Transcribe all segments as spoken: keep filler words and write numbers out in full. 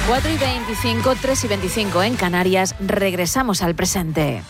cuatro y veinticinco, tres y veinticinco en Canarias. Regresamos al presente.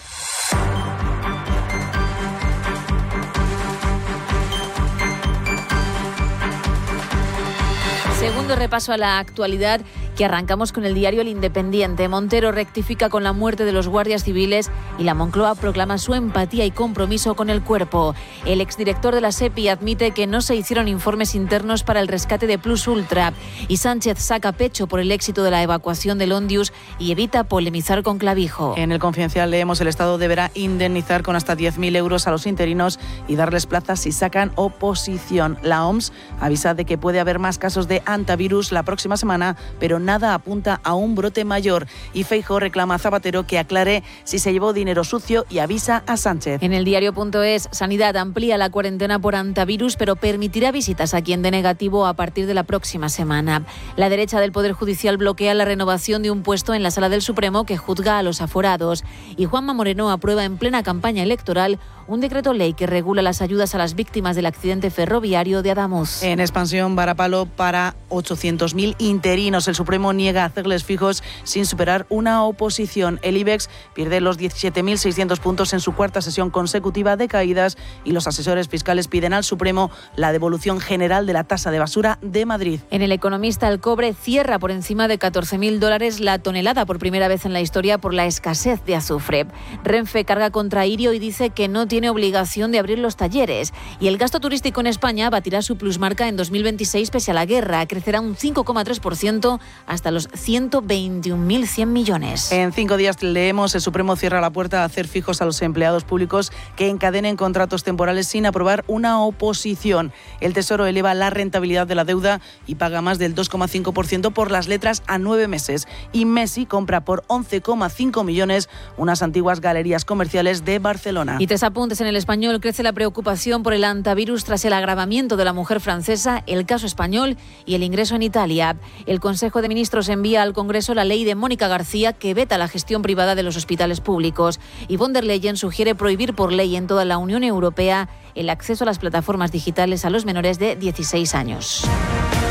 Segundo repaso a la actualidad, que arrancamos con el diario El Independiente. Montero rectifica con la muerte de los guardias civiles y la Moncloa proclama su empatía y compromiso con el cuerpo. El exdirector de la SEPI admite que no se hicieron informes internos para el rescate de Plus Ultra, y Sánchez saca pecho por el éxito de la evacuación del Ondius y evita polemizar con Clavijo. En El Confidencial leemos: el Estado deberá indemnizar con hasta diez mil euros a los interinos y darles plazas si sacan oposición. La O M S avisa de que puede haber más casos de antivirus la próxima semana, pero nada apunta a un brote mayor. Y Feijóo reclama a Zapatero que aclare si se llevó dinero sucio y avisa a Sánchez. En el diario.es, Sanidad amplía la cuarentena por antivirus, pero permitirá visitas a quien dé negativo a partir de la próxima semana. La derecha del Poder Judicial bloquea la renovación de un puesto en la Sala del Supremo que juzga a los aforados. Y Juanma Moreno aprueba en plena campaña electoral un decreto ley que regula las ayudas a las víctimas del accidente ferroviario de Adamuz. En expansión, varapalo para ochocientos mil interinos. El Supremo niega hacerles fijos sin superar una oposición. El IBEX pierde los diecisiete mil seiscientos puntos en su cuarta sesión consecutiva de caídas, y los asesores fiscales piden al Supremo la devolución general de la tasa de basura de Madrid. En El Economista, el cobre cierra por encima de catorce mil dólares la tonelada por primera vez en la historia por la escasez de azufre. Renfe carga contra Irio y dice que no tiene obligación de abrir los talleres. Y el gasto turístico en España batirá su plusmarca en dos mil veintiséis pese a la guerra. Crecerá un cinco coma tres por ciento hasta los ciento veintiún mil cien millones. En cinco días leemos: el Supremo cierra la puerta a hacer fijos a los empleados públicos que encadenen contratos temporales sin aprobar una oposición. El Tesoro eleva la rentabilidad de la deuda y paga más del dos coma cinco por ciento por las letras a nueve meses. Y Messi compra por once coma cinco millones unas antiguas galerías comerciales de Barcelona. Y tres apuntes en El Español. Crece la preocupación por el antivirus tras el agravamiento de la mujer francesa, el caso español y el ingreso en Italia. El Consejo de Ministros envía al Congreso la ley de Mónica García que veta la gestión privada de los hospitales públicos. Y von der Leyen sugiere prohibir por ley en toda la Unión Europea el acceso a las plataformas digitales a los menores de dieciséis años.